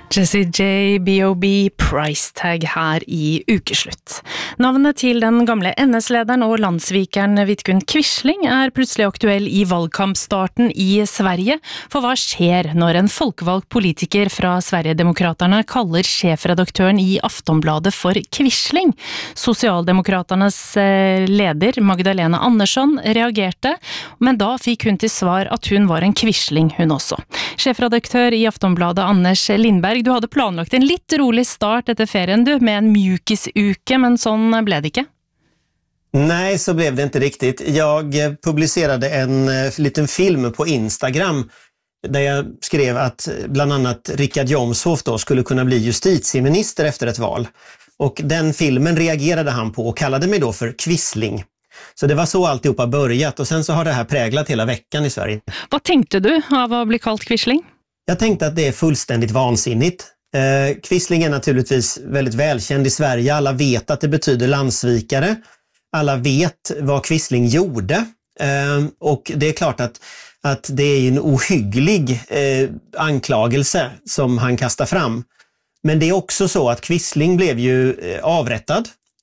Jessie J, B.O.B, Price Tag här i ukeslutt. Navnet till den gamle NS-lederen och landsvikeren Vidkun Quisling är plötsligt aktuell i valkampstarten i Sverige. För vad sker när en folkvald politiker från Sverigedemokraterna kallar chefredaktören i Aftonbladet för Quisling? Socialdemokraternas leder Magdalena Andersson reagerade, men då fick hon till svar att hon var en Quisling hon också. Chefredaktör i Aftonbladet Anders Lindberg, du hade planlagt en lite rolig start efter ferien du, med en mjukisuke, men sån blev det inte. Nej, så blev det inte riktigt. Jag publicerade en liten film på Instagram där jag skrev att bland annat Richard Jomshof då skulle kunna bli justitieminister efter ett val. Och den filmen reagerade han på och kallade mig då för Quisling. Så det var så alltihopa börjat och sen så har det här präglat hela veckan i Sverige. Vad tänkte du av att bli kallad Quisling? Jag tänkte att det är fullständigt vansinnigt. Quisling är naturligtvis väldigt välkänd i Sverige. Alla vet att det betyder landsvikare. Alla vet vad Quisling gjorde. Och det är klart att det är en ohygglig anklagelse som han kastar fram. Men det är också så att Quisling blev ju avrättad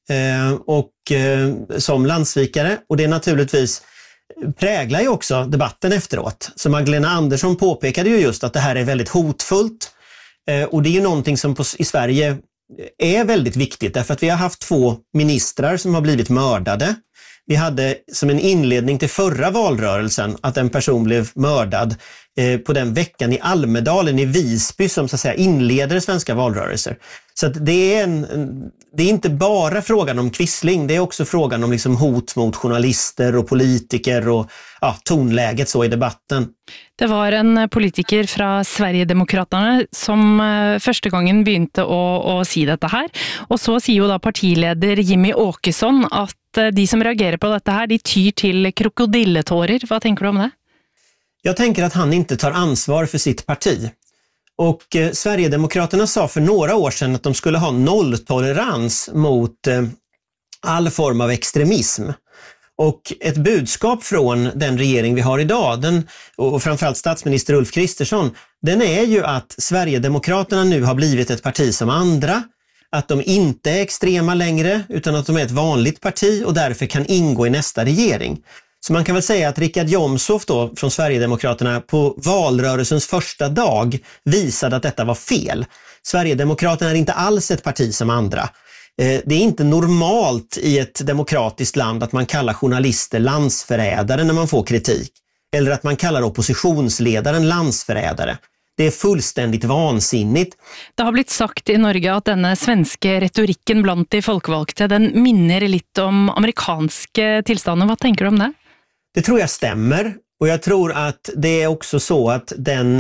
som landsvikare. Och det är naturligtvis präglar ju också debatten efteråt. Så Magdalena Andersson påpekade ju just att det här är väldigt hotfullt. Och det är ju någonting som i Sverige är väldigt viktigt därför att vi har haft 2 ministrar som har blivit mördade. Vi hade som en inledning till förra valrörelsen att en person blev mördad på den veckan i Almedalen i Visby som så att säga inleder svenska valrörelser. Så att det är inte bara frågan om Quisling, det är också frågan om liksom hot mot journalister och politiker och tonläget så i debatten. Det var en politiker från Sverigedemokraterna som första gången begynte att säga detta här. Och så säger ju då partiledare Jimmy Åkesson att de som reagerar på detta här, de tyr till krokodilletårer. Vad tänker du om det? Jag tänker att han inte tar ansvar för sitt parti. Och Sverigedemokraterna sa för några år sedan att de skulle ha nolltolerans mot all form av extremism. Och ett budskap från den regering vi har idag, och framförallt statsminister Ulf Kristersson, den är ju att Sverigedemokraterna nu har blivit ett parti som andra, att de inte är extrema längre utan att de är ett vanligt parti och därför kan ingå i nästa regering. Så man kan väl säga att Richard Jomshof då från Sverigedemokraterna på valrörelsens första dag visade att detta var fel. Sverigedemokraterna är inte alls ett parti som andra. Det är inte normalt i ett demokratiskt land att man kallar journalister landsförrädare när man får kritik. Eller att man kallar oppositionsledaren landsförrädare. Det är fullständigt vansinnigt. Det har blivit sagt i Norge att denna svenska retoriken bland de folkvalgte, den minner lite om amerikanska tillstånden. Vad tänker du om det? Det tror jag stämmer. Och jag tror att det är också så att den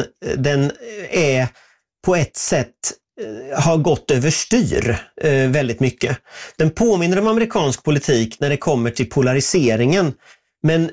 är på ett sätt har gått överstyr väldigt mycket. Den påminner om amerikansk politik när det kommer till polariseringen. Men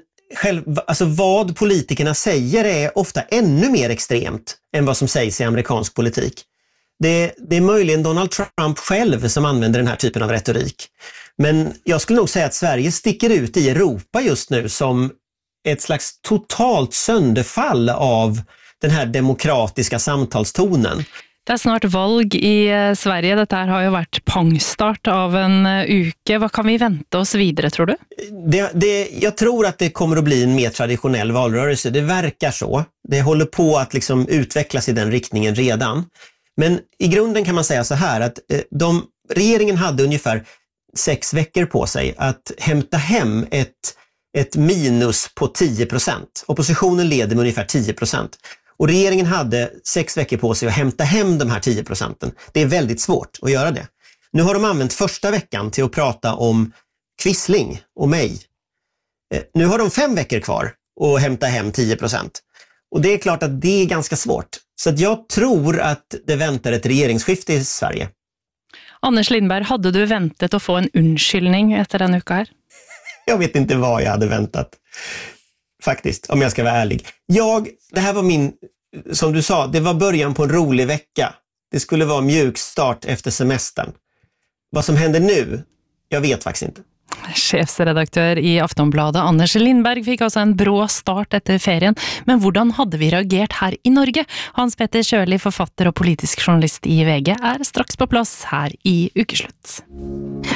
vad politikerna säger är ofta ännu mer extremt än vad som sägs i amerikansk politik. Det är möjligen Donald Trump själv som använder den här typen av retorik. Men jag skulle nog säga att Sverige sticker ut i Europa just nu som ett slags totalt sönderfall av den här demokratiska samtalstonen. Det är snart valg i Sverige. Detta har ju varit pangstart av en uke. Vad kan vi vänta oss vidare, tror du? Jag tror att det kommer att bli en mer traditionell valrörelse. Det verkar så. Det håller på att liksom utvecklas i den riktningen redan. Men i grunden kan man säga så här att regeringen hade ungefär 6 veckor på sig att hämta hem ett minus på 10%. Oppositionen leder med ungefär 10%. Och regeringen hade 6 veckor på sig att hämta hem de här 10%. Det är väldigt svårt att göra det. Nu har de använt första veckan till att prata om Quisling och mig. Nu har de 5 veckor kvar att hämta hem 10%. Och det är klart att det är ganska svårt. Så att jag tror att det väntar ett regeringsskifte i Sverige. Anders Lindberg, hade du väntat att få en undskyldning efter den uka här? Jag vet inte vad jag hade väntat. Faktiskt, om jag ska vara ärlig. Det här var som du sa, det var början på en rolig vecka. Det skulle vara mjuk start efter semestern. Vad som händer nu, jag vet faktiskt inte. Chefsredaktør i Aftonbladet, Anders Lindberg, fikk også en brå start etter ferien. Men hvordan hadde vi reagert her i Norge? Hans Petter Kjørli, forfatter og politisk journalist i VG, er straks på plass her i Ukeslutt.